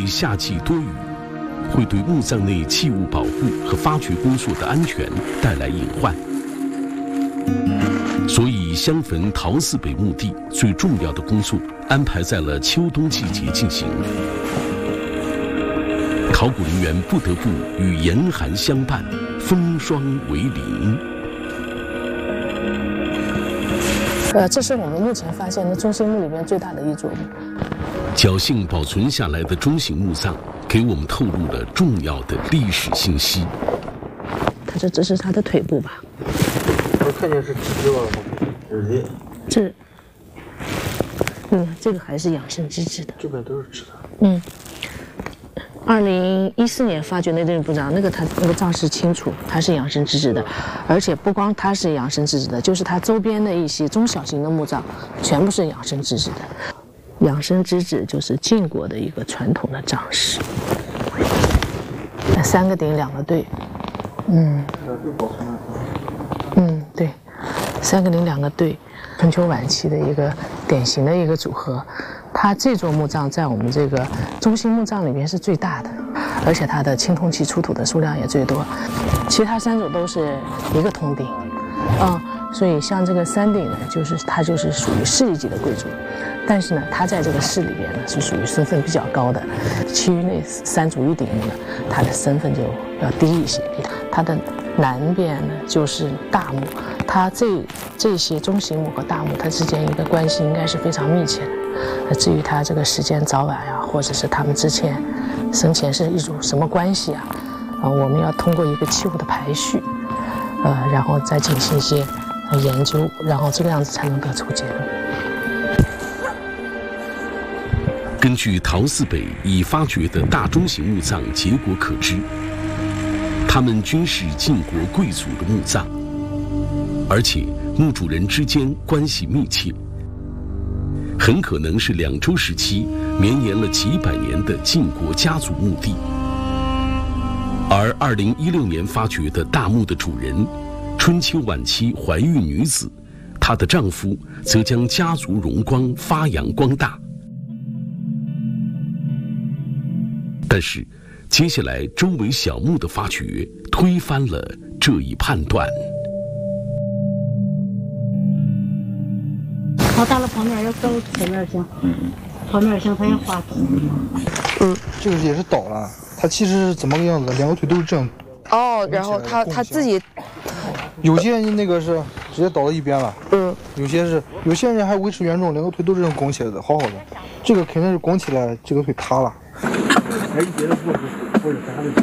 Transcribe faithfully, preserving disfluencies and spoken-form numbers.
夏季多雨，会对墓葬内器物保护和发掘工作的安全带来隐患。所以，襄汾陶寺北墓地最重要的工作安排在了秋冬季节进行。考古人员不得不与严寒相伴，风霜为邻。 呃，这是我们目前发现的中心墓里面最大的一座墓。 侥幸保存下来的中型墓葬，给我们透露了重要的历史信息。 它这这是它的腿部吧？ 我看见是直吧，直的。 这，嗯，这个还是养生之治的。 这边都是直的。 嗯。二零一四年发掘的这个墓葬，那个它那个葬式清楚，它是养生之治的，而且不光它是养生之治的，就是它周边的一些中小型的墓葬，全部是养生之治的。养生之治就是晋国的一个传统的葬式，三个鼎两个对，嗯，嗯对，三个鼎两个对，春秋晚期的一个典型的一个组合。它这座墓葬在我们这个中心墓葬里面是最大的，而且它的青铜器出土的数量也最多。其他三组都是一个铜鼎，嗯，所以像这个三鼎呢，就是它就是属于市一级的贵族，但是呢，它在这个市里边呢是属于身份比较高的。其余那三组一鼎墓呢，它的身份就要低一些。它的南边呢就是大墓，它这这些中型墓和大墓它之间一个关系应该是非常密切的。那至于它这个时间早晚呀、啊，或者是他们之前生前是一种什么关系啊？啊、呃，我们要通过一个器物的排序，呃，然后再进行一些研究，然后这个样子才能得出结论。 根据陶寺北已发掘的大中型墓葬结果可知，它们均是晋国贵族的墓葬，而且墓主人之间关系密切。很可能是两周时期绵延了几百年的晋国家族墓地，而二零一六年发掘的大墓的主人，春秋晚期怀孕女子，她的丈夫则将家族荣光发扬光大。但是，接下来周围小墓的发掘推翻了这一判断。 好大了，旁边要走前面行，嗯，旁边行，它要滑梯。 嗯，这个也是倒了，它其实是怎么个样子？两个腿都是这样。 哦，然后他他自己， 有些那个是直接倒到一边了， 嗯， 有些是有些人还维持原状，两个腿都是这样拱起来的，好好的。这个肯定是拱起来，这个腿塌了。还是别的部位或者啥的。